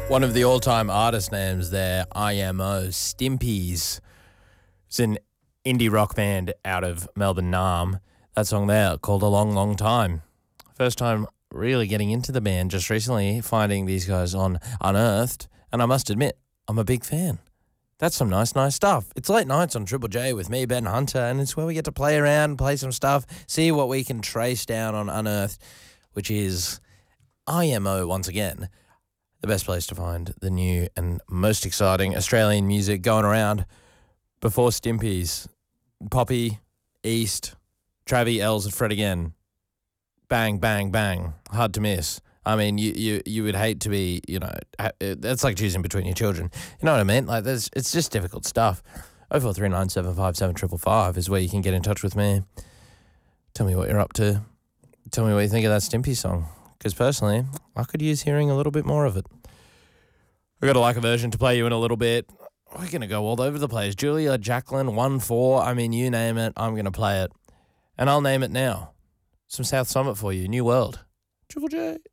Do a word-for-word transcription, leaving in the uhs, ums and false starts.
One of the all-time artist names there, I M O, Stimpies. It's an indie rock band out of Melbourne, Naarm. That song there called A Long, Long Time. First time really getting into the band just recently, finding these guys on Unearthed, and I must admit, I'm a big fan. That's some nice, nice stuff. It's late nights on Triple J with me, Ben Hunter, and it's where we get to play around, play some stuff, see what we can trace down on Unearthed, which is I M O once again. The best place to find the new and most exciting Australian music going around. Before Stimpies, Poppy, East, Travie, Els and Fred again. Bang, bang, bang. Hard to miss. I mean, you, you, you would hate to be, you know, ha- that's like choosing between your children. You know what I mean? Like, there's, it's just difficult stuff. oh four three nine seven five seven five five five is where you can get in touch with me. Tell me what you're up to. Tell me what you think of that Stimpy song. Because personally, I could use hearing a little bit more of it. We've got a like a version to play you in a little bit. We're going to go all over the place. Julia, Jacqueline, one four. I mean, you name it, I'm going to play it. And I'll name it now. Some South Summit for you. New World. Triple J.